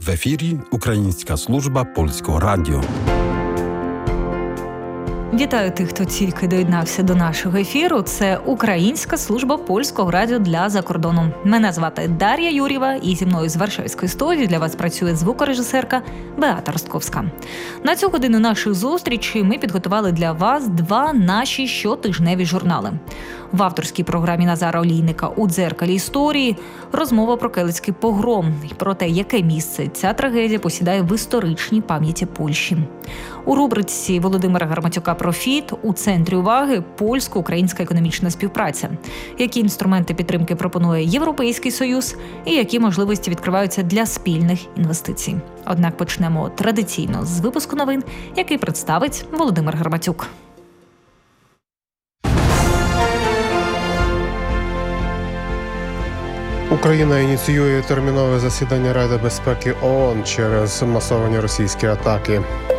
В ефірі Українська служба Польського радіо. Вітаю тих, хто тільки доєднався до нашого ефіру. Це Українська служба Польського радіо для закордону. Мене звати Дар'я Юрєва, і зі мною з Варшавської студії для вас працює звукорежисерка Беата Ростковська. На цю годину нашої зустрічі ми підготували для вас два наші щотижневі журнали. В авторській програмі Назара Олійника «У дзеркалі історії» розмова про Келицький погром і про те, яке місце ця трагедія посідає в історичній пам'яті Польщі. У рубриці Володимира Гарматюка «Профіт» у центрі уваги польсько-українська економічна співпраця. Які інструменти підтримки пропонує Європейський Союз і які можливості відкриваються для спільних інвестицій. Однак почнемо традиційно з випуску новин, який представить Володимир Гарматюк. Україна ініціює термінове засідання Ради безпеки ООН через масовані російські атаки.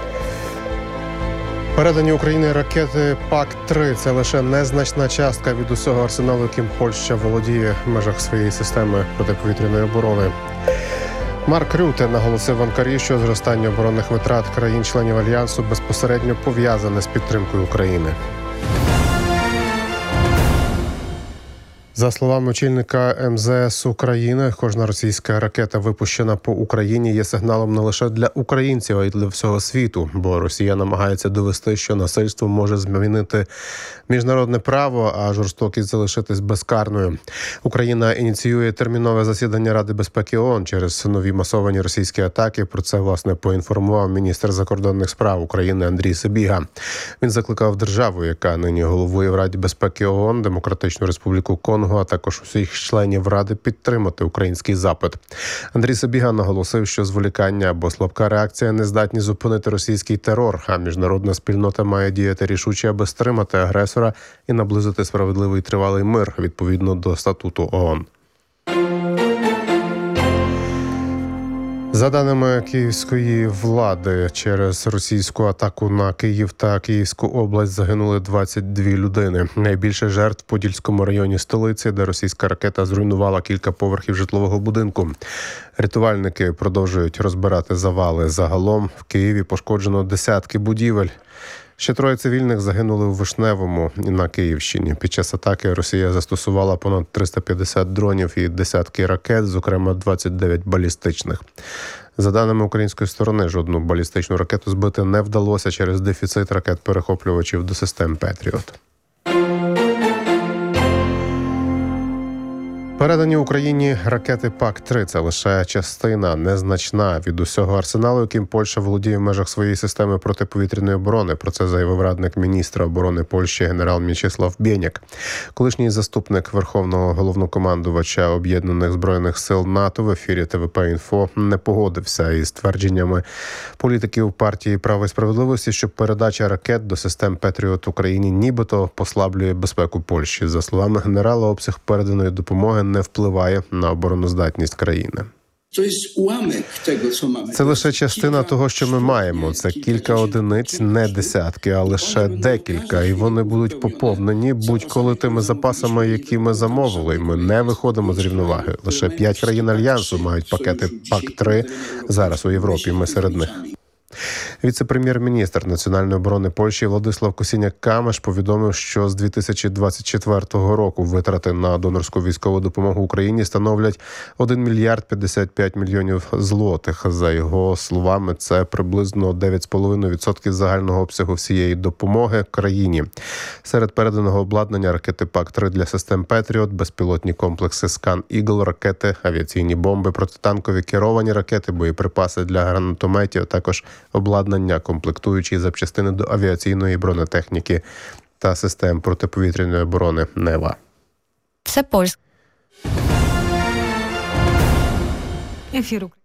Передані Україні ракети ПАК-3 – це лише незначна частка від усього арсеналу, яким Польща володіє в межах своєї системи протиповітряної оборони. Марк Рюте наголосив в Анкарі, що зростання оборонних витрат країн-членів Альянсу безпосередньо пов'язане з підтримкою України. За словами очільника МЗС України, кожна російська ракета, випущена по Україні, є сигналом не лише для українців, а й для всього світу, бо Росія намагається довести, що насильство може змінити міжнародне право, а жорстокість залишитись безкарною. Україна ініціює термінове засідання Ради безпеки ООН через нові масовані російські атаки. Про це, власне, поінформував міністр закордонних справ України Андрій Сибіга. Він закликав державу, яка нині головує в Раді безпеки ООН, Демократичну Республіку Конго, а також усіх членів Ради підтримати український запит. Андрій Сибіга наголосив, що зволікання або слабка реакція не здатні зупинити російський терор, а міжнародна спільнота має діяти рішуче, аби стримати агресора і наблизити справедливий тривалий мир відповідно до статуту ООН. За даними київської влади, через російську атаку на Київ та Київську область загинули 22 людини. Найбільше жертв в Подільському районі столиці, де російська ракета зруйнувала кілька поверхів житлового будинку. Рятувальники продовжують розбирати завали. Загалом в Києві пошкоджено десятки будівель. Ще троє цивільних загинули у Вишневому і на Київщині. Під час атаки Росія застосувала понад 350 дронів і десятки ракет, зокрема 29 балістичних. За даними української сторони, жодну балістичну ракету збити не вдалося через дефіцит ракет-перехоплювачів до систем «Петріот». Передані Україні ракети ПАК-3 – це лише частина, незначна від усього арсеналу, яким Польща володіє в межах своєї системи протиповітряної оборони. Про це заявив радник міністра оборони Польщі генерал Мічеслав Бєняк. Колишній заступник Верховного головнокомандувача Об'єднаних збройних сил НАТО в ефірі ТВП-Інфо не погодився із твердженнями політиків партії «Право і справедливості», що передача ракет до систем «Петріот» Україні нібито послаблює безпеку Польщі. За словами генерала, обсяг переданої допомоги не впливає на обороноздатність країни. Це лише частина того, що ми маємо. Це кілька одиниць, не десятки, а лише декілька. І вони будуть поповнені будь-коли тими запасами, які ми замовили. Ми не виходимо з рівноваги. Лише 5 країн Альянсу мають пакети ПАК-3 зараз у Європі. Ми серед них. Віце-прем'єр-міністр національної оборони Польщі Владислав Косіняк-Камеш повідомив, що з 2024 року витрати на донорську військову допомогу Україні становлять 1 мільярд 55 мільйонів злотих. За його словами, це приблизно 9,5% загального обсягу всієї допомоги країні. Серед переданого обладнання ракети ПАК-3 для систем «Петріот», безпілотні комплекси «Скан-Ігл», ракети, авіаційні бомби, протитанкові керовані ракети, боєприпаси для гранатометів, а також обладнання, комплектуючі запчастини до авіаційної бронетехніки та систем протиповітряної оборони «Нева». Все польське. Ефір